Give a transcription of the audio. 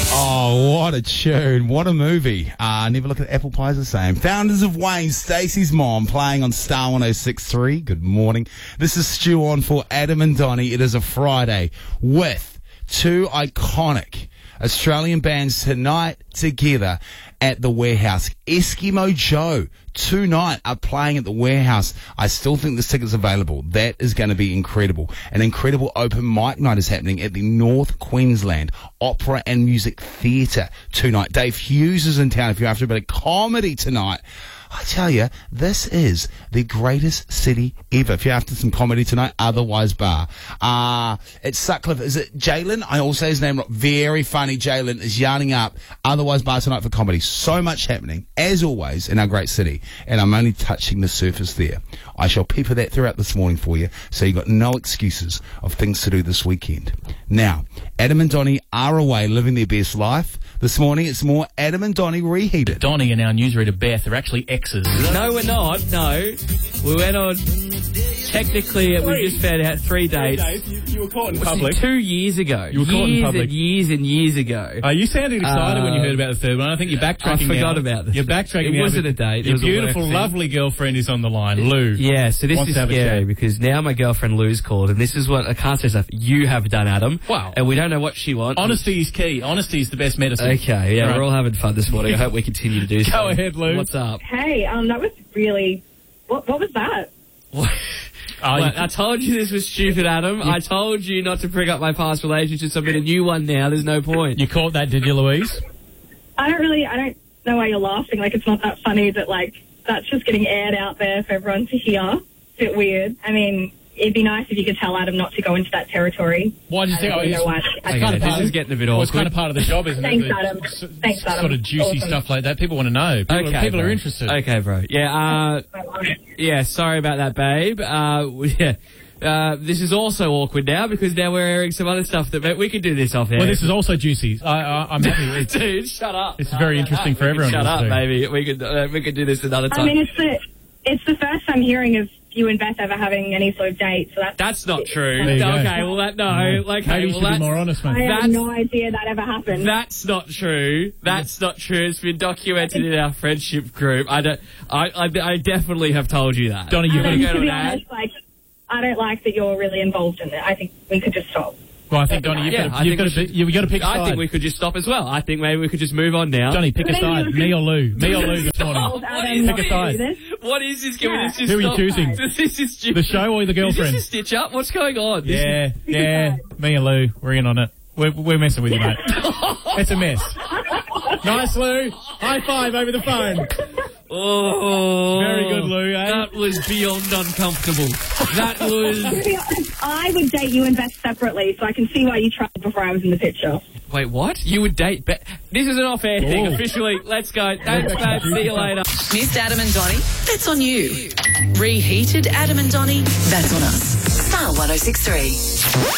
Oh, what a tune. What a movie. Never Look at Apple Pies the Same. Founders of Wayne, Stacey's mom, playing on Star 106.3. Good morning. This is Stu on for Adam and Donnie. It is a Friday with two iconic Australian bands tonight together at the Warehouse. Eskimo Joe tonight are playing at the Warehouse. I still think this ticket's available. That is going to be incredible. An incredible open mic night is happening at the North Queensland Opera and Music Theatre tonight. Dave Hughes is in town if you're after a bit of comedy tonight. I tell you, this is the greatest city ever. If you're after some comedy tonight, otherwise bar. It's Sutcliffe. Is it Jalen? I will say his name. Very funny. Jalen is yarning up. Otherwise bar tonight for comedy. So much happening, as always, in our great city. And I'm only touching the surface there. I shall pepper that throughout this morning for you, so you've got no excuses of things to do this weekend. Now, Adam and Donnie are away living their best life. This morning, it's more Adam and Donnie reheated. Donnie and our newsreader Beth are actually exes. No, we're not. No. We went on, technically, we just found out 3 dates. You were caught in public. 2 years ago. You were caught in public. Years and years ago. You sounded excited when you heard about the third one. I think you're backtracking now. I forgot about this. You're backtracking now. It wasn't a date. Your it was beautiful, a work lovely girlfriend is on the line, Lou. Yeah, so this is scary because now my girlfriend Lou's called, and this is what I can't say stuff you have done, Adam. Wow. And we don't know what she wants. Honesty is key. Honesty is the best medicine. Okay, yeah, right. We're all having fun this morning. I hope we continue to do so. Go ahead, Lou. What's up? Hey, that was really... What was that? I told you this was stupid, Adam. I told you not to bring up my past relationships. I'm in a new one now. There's no point. You caught that, did you, Louise? I don't know why you're laughing. Like, it's not that funny that, like, that's just getting aired out there for everyone to hear. It's a bit weird. I mean, it'd be nice if you could tell Adam not to go into that territory. Why did you think? This is getting a bit awkward. It's kind of part of the job, isn't Thanks, it? Adam. Thanks, Adam. Sort of juicy stuff like that. People want to know. People are interested. Okay, bro. Yeah, yeah, sorry about that, babe. This is also awkward now because now we're airing some other stuff that we could do this off air. Well, this is also juicy. I'm happy. Dude, shut up. It's very interesting for everyone. Shut up, baby. We could do this another time. I mean, it's the first time hearing of you and Beth ever having any sort of date, so that's not true. Okay, well, maybe you should be more honest, mate. I have no idea that ever happened. That's not true. That's not true. It's been documented in our friendship group. I definitely have told you that. Donnie, you've got to go to be honest, I don't like that you're really involved in it. I think we could just stop. Well, I think, Donnie, you've got to pick a side. I think we could just stop as well. I think maybe we could just move on now. Donnie, pick a side. Me or Lou? Me or Lou this morning? Pick a side. What is this? Who are you choosing? This is the show or the girlfriend? Is this a stitch up? What's going on? Yeah. Me and Lou, we're in on it. We're messing with you, mate. It's a mess. Nice, Lou. High five over the phone. Oh, very good, Lou. Eh? That was beyond uncomfortable. That was. I would date you and Beth separately, so I can see why you tried before I was in the picture. Wait, what? You would date Beth? This is an off-air thing. Officially, let's go. Thanks, Beth. See you later. Missed Adam and Donnie? That's on you. Reheated Adam and Donnie? That's on us. Star 106.3.